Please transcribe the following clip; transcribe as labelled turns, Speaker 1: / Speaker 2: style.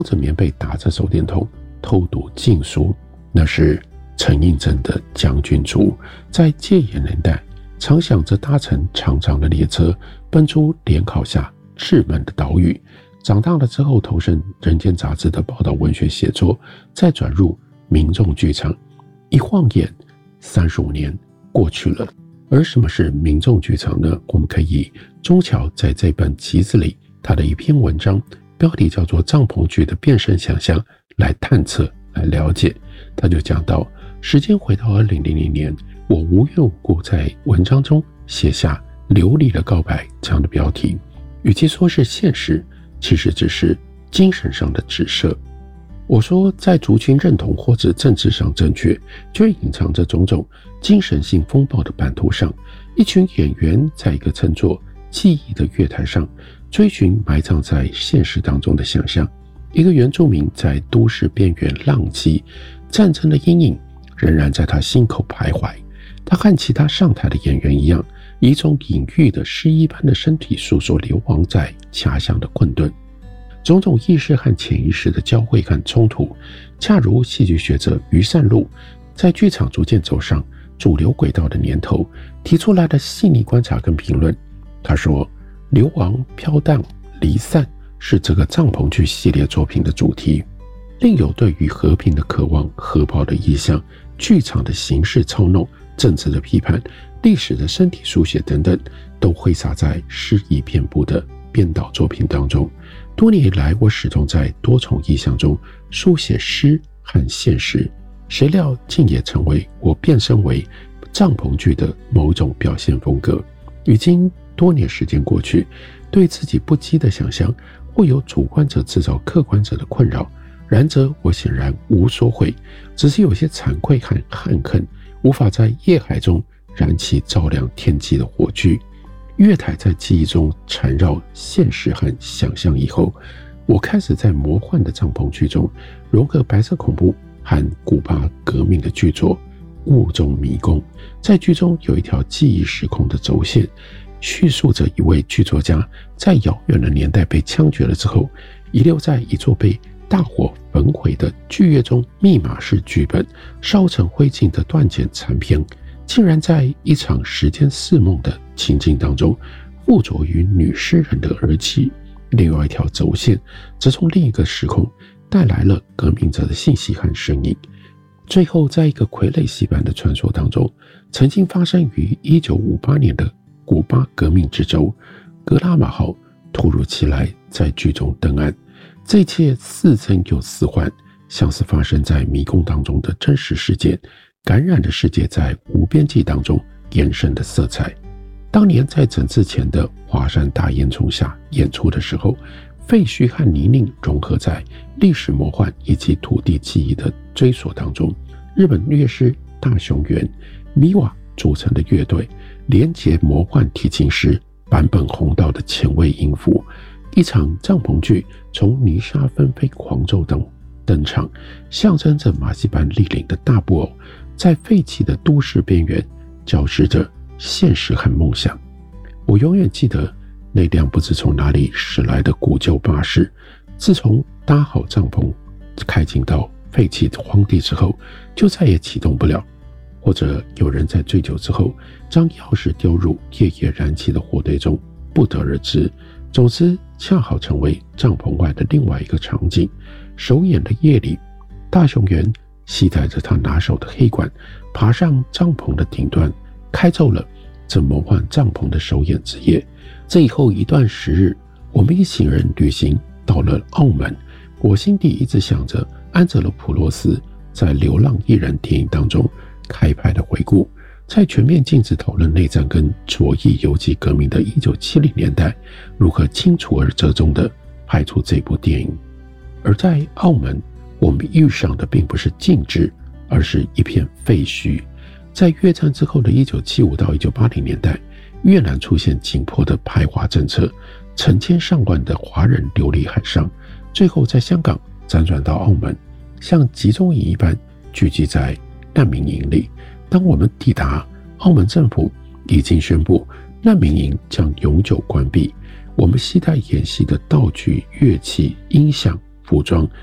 Speaker 1: 着棉被打着手电筒偷读禁书。那是陈映真的将军族，在戒严年代常想着搭乘长长的列车奔出联考下稚闷的岛屿。长大了之后投身《人间》杂志的报道文学写作，再转入民众剧场。一晃眼35年过去了。而什么是民众剧场呢？我们可以钟桥在这本集子里他的一篇文章，标题叫做《帐篷剧的变身想象》来探测来了解。他就讲到，时间回到2000年，我无缘无故在文章中写下流离的告白这样的标题，与其说是现实，其实只是精神上的指涉。我说，在族群认同或者政治上正确，就隐藏着种种精神性风暴的版图上，一群演员在一个称作记忆的月台上，追寻埋藏在现实当中的想象。一个原住民在都市边缘浪迹，战争的阴影仍然在他心口徘徊。他和其他上台的演员一样，以一种隐喻的诗一般的身体诉说流亡在家乡的困顿。种种意识和潜意识的交汇和冲突，恰如戏剧学者于善禄在剧场逐渐走上主流轨道的年头提出来的细腻观察跟评论。他说，流亡、飘荡、离散是这个帐篷剧系列作品的主题，另有对于和平的渴望、核爆的意象、剧场的形式操弄、政治的批判、历史的身体书写等等，都挥洒在诗意遍布的编导作品当中。多年以来，我始终在多重意象中书写诗和现实，谁料竟也成为我变身为帐篷剧的某种表现风格。已经多年时间过去，对自己不羁的想象会有主观者制造客观者的困扰，然则我显然无所悔，只是有些惭愧和憾恨，无法在夜海中燃起照亮天际的火炬。月台在记忆中缠绕现实和想象以后，我开始在魔幻的帐篷剧中融合白色恐怖和古巴革命的剧作雾中迷宫。在剧中有一条记忆时空的轴线，叙述着一位剧作家在遥远的年代被枪决了之后，遗留在一座被大火焚毁的剧院中密码式剧本，烧成灰烬的断简残篇，竟然在一场时间似梦的情境当中附着于女诗人的耳际。另外一条轴线则从另一个时空带来了革命者的信息和声音。最后，在一个傀儡戏般的传说当中，曾经发生于1958年的古巴革命之舟格拉马号突如其来在剧中登岸。这一切似真又似幻，像是发生在迷宫当中的真实事件，感染了世界在无边际当中延伸的色彩。当年在整治前的华山大烟囱下演出的时候，废墟和泥泞融合在历史魔幻以及土地记忆的追索当中。日本乐师大熊原米瓦组成的乐队连结魔幻提琴师坂本弘道的前卫音符，一场帐篷剧从泥沙纷飞狂骤中登场，象征着马戏班莅临的大布偶在废弃的都市边缘交织着现实和梦想。我永远记得那辆不知从哪里驶来的古旧巴士，自从搭好帐篷开进到废弃的荒地之后，就再也启动不了，或者有人在醉酒之后将钥匙丢入夜夜燃起的火堆中，不得而知。总之，恰好成为帐篷外的另外一个场景。首演的夜里，大熊原携带着他拿手的黑管，爬上帐篷的顶端，开奏了这魔幻帐篷的首演之夜。这以后一段时日，我们一行人旅行到了澳门。我心底一直想着安哲罗普洛斯在《流浪艺人》电影当中开拍的回顾，在全面禁止讨论内战跟左翼游击革命的1970年代，如何清楚而折中地拍出这部电影。而在澳门，我们遇上的并不是静止，而是一片废墟。在越战之后的1975到1980年代，越南出现紧迫的排华政策，成千上万的华人流离海上，最后在香港辗转到澳门，像集中营一般聚集在难民营里。当我们抵达，澳门政府已经宣布难民营将永久关闭。我们携带演戏的道具、乐器、音响、 服装